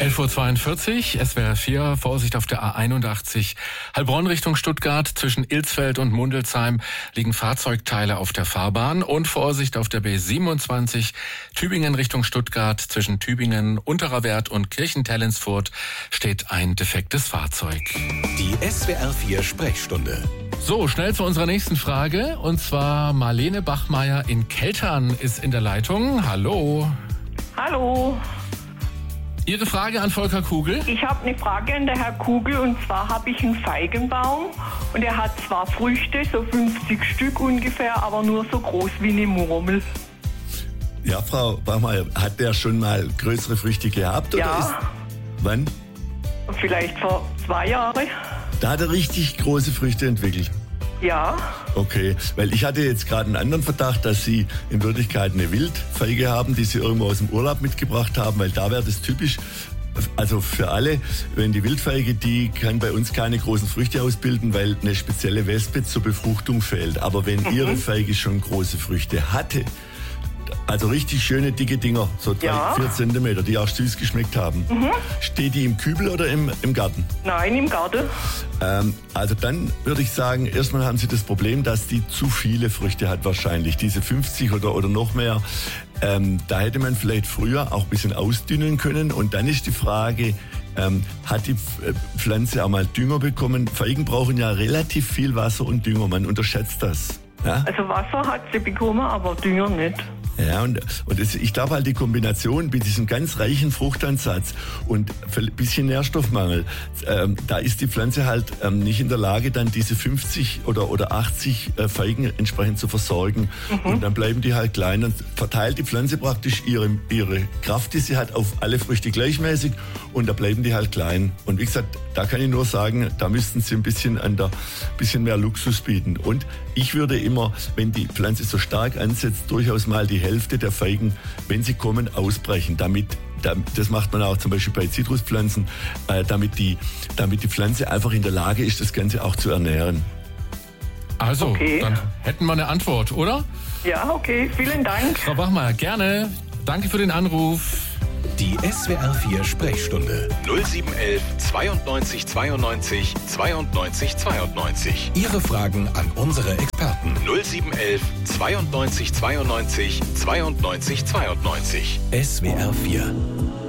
11:42 Uhr, SWR 4, Vorsicht auf der A81. Heilbronn Richtung Stuttgart, zwischen Ilsfeld und Mundelsheim liegen Fahrzeugteile auf der Fahrbahn. Und Vorsicht auf der B27, Tübingen Richtung Stuttgart, zwischen Tübingen, Unterer Wert und Kirchentellensfurt steht ein defektes Fahrzeug. Die SWR 4 Sprechstunde. So, schnell zu unserer nächsten Frage. Und zwar Marlene Bachmeier in Keltern ist in der Leitung. Hallo. Hallo, Ihre Frage an Volker Kugel? ich habe eine Frage an den Herrn Kugel, und zwar habe ich einen Feigenbaum und er hat zwar Früchte, so 50 Stück ungefähr, aber nur so groß wie eine Murmel. Ja, Frau Bachmeier, hat der schon mal größere Früchte gehabt? Oder Ja. Wann? Vielleicht vor 2 Jahren. Da hat er richtig große Früchte entwickelt. Ja, Okay, weil ich hatte jetzt gerade einen anderen Verdacht, dass Sie in Wirklichkeit eine Wildfeige haben, die Sie irgendwo aus dem Urlaub mitgebracht haben, weil da wäre das typisch, also für alle, wenn die Wildfeige, die kann bei uns keine großen Früchte ausbilden, weil eine spezielle Wespe zur Befruchtung fehlt. Aber wenn Ihre Feige schon große Früchte hatte, also richtig schöne, dicke Dinger, so 3-4 Zentimeter, die auch süß geschmeckt haben, steht die im Kübel oder im Garten? nein, im Garten. Also dann würde ich sagen, erstmal haben Sie das Problem, dass die zu viele Früchte hat wahrscheinlich. Diese 50 oder noch mehr. Da hätte man vielleicht früher auch ein bisschen ausdünnen können. Und dann ist die Frage, hat die Pflanze auch mal Dünger bekommen? Feigen brauchen ja relativ viel Wasser und Dünger. Man unterschätzt das. Ja? Also Wasser hat sie bekommen, aber Dünger nicht. Ja, und ich glaube halt die Kombination mit diesem ganz reichen Fruchtansatz und ein bisschen Nährstoffmangel, da ist die Pflanze halt nicht in der Lage, dann diese 50 oder 80 Feigen entsprechend zu versorgen. Und dann bleiben die halt klein und verteilt die Pflanze praktisch ihre Kraft, die sie hat, auf alle Früchte gleichmäßig, und da bleiben die halt klein. Und wie gesagt, da kann ich nur sagen, da müssten sie ein bisschen mehr Luxus bieten. Und ich würde immer, wenn die Pflanze so stark ansetzt, durchaus mal die Hälfte der Feigen, wenn sie kommen, ausbrechen. Das macht man auch zum Beispiel bei Zitruspflanzen, damit die Pflanze einfach in der Lage ist, das Ganze auch zu ernähren. Also, Okay. dann hätten wir eine Antwort, oder? Ja, okay, vielen Dank. Frau Bachmeier, gerne. Danke für den Anruf. Die SWR 4 Sprechstunde. 0711 92 92 92 92. Ihre Fragen an unsere Experten. 0711 92 92 92 92. SWR 4.